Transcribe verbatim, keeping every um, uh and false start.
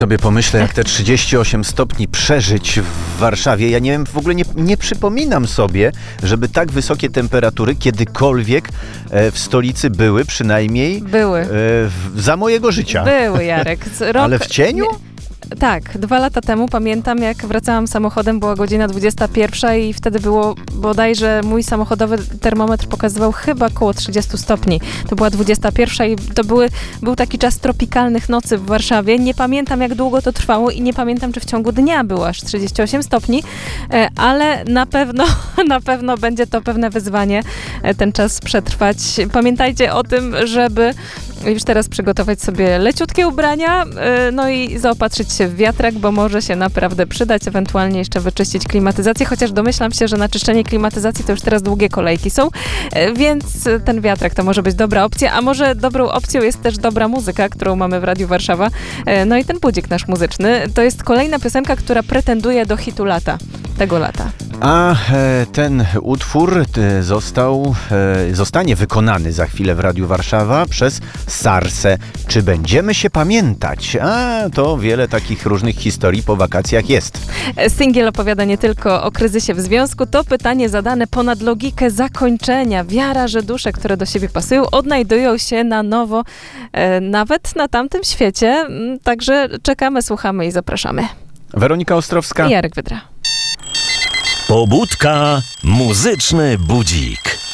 Sobie pomyślę, jak te trzydzieści osiem stopni przeżyć w Warszawie. Ja nie wiem, w ogóle nie, nie przypominam sobie, żeby tak wysokie temperatury kiedykolwiek e, w stolicy były, przynajmniej Były. E, w, za mojego życia. Były, Jarek. Rok... Ale w cieniu? Nie... Tak, dwa lata temu pamiętam, jak wracałam samochodem, była godzina dwudziesta pierwsza i wtedy było bodajże mój samochodowy termometr pokazywał chyba około trzydzieści stopni. To była dwudziesta pierwsza i to były, był taki czas tropikalnych nocy w Warszawie. Nie pamiętam, jak długo to trwało i nie pamiętam, czy w ciągu dnia było aż trzydzieści osiem stopni, ale na pewno, na pewno będzie to pewne wyzwanie ten czas przetrwać. Pamiętajcie o tym, żeby już teraz przygotować sobie leciutkie ubrania, no i zaopatrzyć się w wiatrak, bo może się naprawdę przydać, ewentualnie jeszcze wyczyścić klimatyzację, chociaż domyślam się, że na czyszczenie klimatyzacji to już teraz długie kolejki są, więc ten wiatrak to może być dobra opcja, a może dobrą opcją jest też dobra muzyka, którą mamy w Radiu Warszawa, no i ten budzik nasz muzyczny. To jest kolejna piosenka, która pretenduje do hitu lata, tego lata. A e, ten utwór e, został, e, zostanie wykonany za chwilę w Radiu Warszawa przez Sarsę. Czy będziemy się pamiętać? A, to wiele takich różnych historii po wakacjach jest. Singiel opowiada nie tylko o kryzysie w związku, to pytanie zadane ponad logikę zakończenia. Wiara, że dusze, które do siebie pasują, odnajdują się na nowo, e, nawet na tamtym świecie. Także czekamy, słuchamy i zapraszamy. Weronika Ostrowska I Jarek Wydra. Pobudka, muzyczny budzik.